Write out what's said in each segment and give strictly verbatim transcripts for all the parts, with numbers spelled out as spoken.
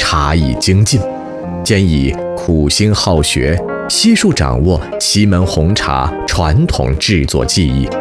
茶艺精进，兼以苦心好学，悉数掌握祁门红茶传统制作技艺。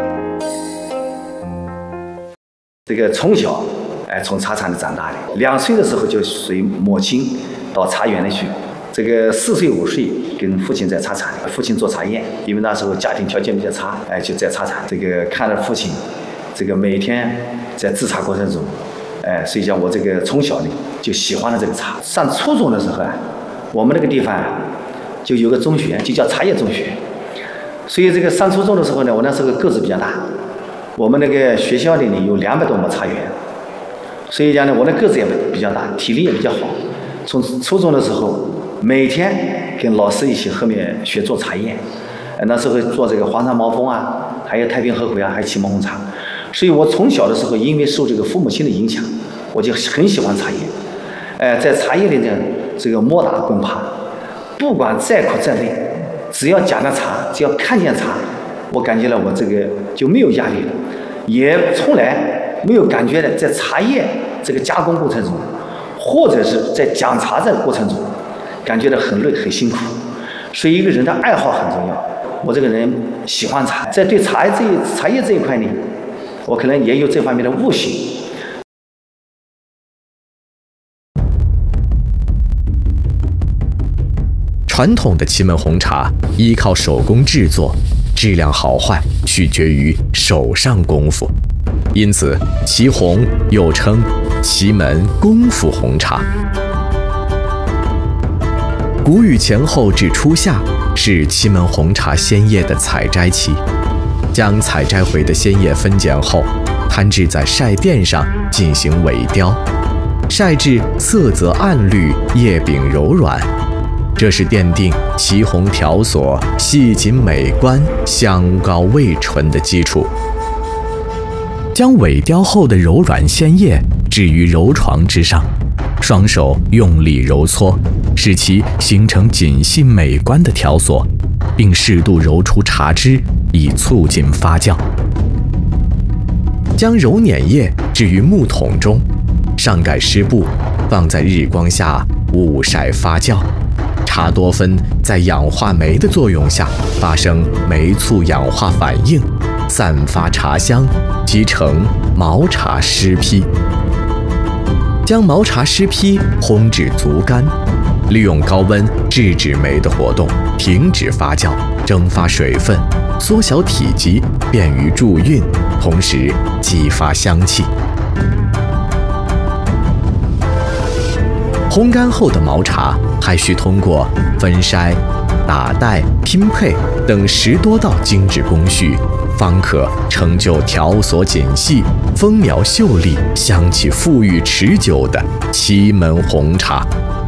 这个从小，哎，从茶厂里长大的，两岁的时候就随母亲到茶园里去。这个四岁五岁跟父亲在茶厂里，父亲做茶叶，因为那时候家庭条件比较差，哎，就在茶厂。这个看着父亲，这个每天在制茶过程中，哎，所以讲我这个从小呢就喜欢了这个茶。上初中的时候啊，我们那个地方啊就有个中学，就叫茶叶中学。所以这个上初中的时候呢，我那时候个子比较大。我们那个学校里呢有两百多亩茶园，所以讲呢，我的个子也比较大，体力也比较好。从初中的时候，每天跟老师一起后面学做茶叶，那时候做这个黄山毛峰啊，还有太平和回啊，还有祁门红茶。所以我从小的时候，因为受这个父母亲的影响，我就很喜欢茶叶。哎，在茶叶里呢，这个摸打滚爬，不管再苦再累，只要讲到茶，只要看见茶，我感觉到我这个就没有压力了。也从来没有感觉的在茶叶这个加工过程中，或者是在讲茶这个过程中，感觉到很累很辛苦。所以一个人的爱好很重要。我这个人喜欢茶，在对茶这茶叶这一块呢，我可能也有这方面的悟性。 传统的祁门红茶依靠手工制作，质量好坏取决于手上功夫，因此祁红又称祁门功夫红茶。谷雨前后至初夏是祁门红茶鲜叶的采摘期，将采摘回的鲜叶分拣后，摊置在晒垫上进行萎雕，晒至色泽暗绿，叶柄柔软。这是奠定祁红条索细紧美观、香高味醇的基础。将萎雕后的柔软鲜叶置于揉床之上，双手用力揉搓，使其形成紧细美观的条索，并适度揉出茶汁，以促进发酵。将揉捻叶置于木桶中，上盖湿布，放在日光下捂晒发酵。茶多酚在氧化酶的作用下发生酶促氧化反应，散发茶香，即成毛茶湿坯。将毛茶湿坯烘至足干，利用高温制止酶的活动，停止发酵，蒸发水分，缩小体积，便于助运，同时激发香气。烘干后的毛茶还需通过分筛、打带、拼配等十多道精致工序，方可成就条索紧细、风苗秀丽、香气馥郁持久的祁门红茶。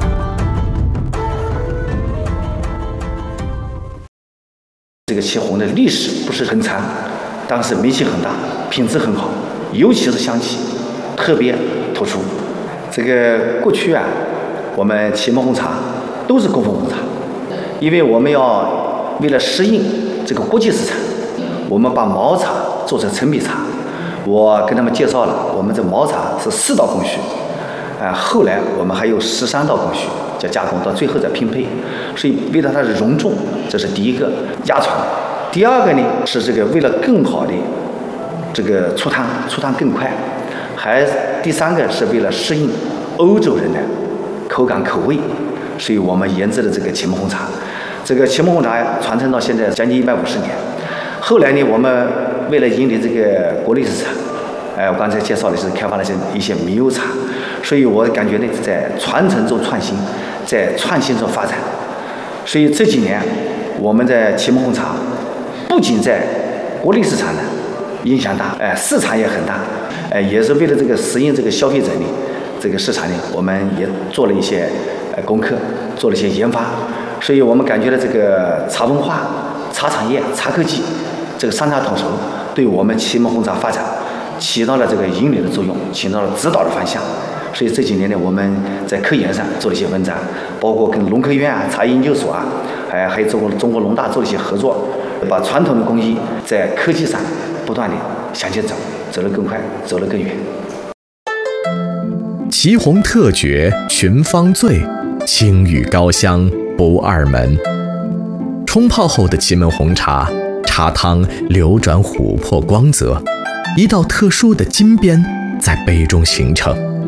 这个祁红的历史不是很长，但是名气很大，品质很好，尤其是香气特别突出。这个过去啊，我们祁门红茶都是功夫红茶，因为我们要为了适应这个国际市场，我们把毛茶做成陈皮茶。我跟他们介绍了，我们这毛茶是四道工序，啊，后来我们还有十三道工序，叫加工，到最后再拼配。所以为了它的容重，这是第一个压床。第二个呢是这个为了更好的这个出汤，出汤更快。还第三个是为了适应欧洲人的口感口味，所以我们研制的这个祁门红茶。这个祁门红茶传承到现在将近一百五十年。后来呢，我们为了引领这个国内市场，哎，我刚才介绍的是开发了一些米油茶，所以我感觉呢，在传承中创新，在创新中发展。所以这几年，我们在祁门红茶不仅在国内市场呢影响大，哎，市场也很大，哎，也是为了这个适应这个消费者呢，这个市场呢，我们也做了一些呃功课，做了一些研发。所以我们感觉到这个茶文化、茶产业、茶科技这个三大统筹，对我们祁门红茶发展起到了这个引领的作用，起到了指导的方向。所以这几年呢，我们在科研上做了一些文章，包括跟农科院啊、茶研究所啊，还还有中国中国农大做了一些合作，把传统的工艺在科技上不断的向前走，走得更快，走得更远。 祁红特绝群芳醉，清雨高香不二门。冲泡后的祁门红茶，茶汤流转琥珀光泽，一道特殊的金边在杯中形成。